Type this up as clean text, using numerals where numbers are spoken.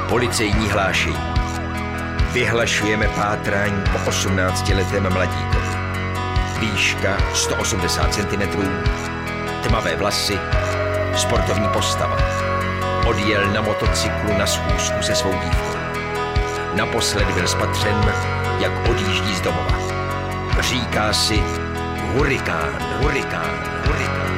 Policejní hlášení. Vyhlašujeme pátrání po 18letém mladíkovi. Výška 180 cm, tmavé vlasy, sportovní postava. Odjel na motocyklu na schůzku se svou dívkou. Naposled byl spatřen, jak odjíždí z domova. Říká si hurikán, hurikán, hurikán.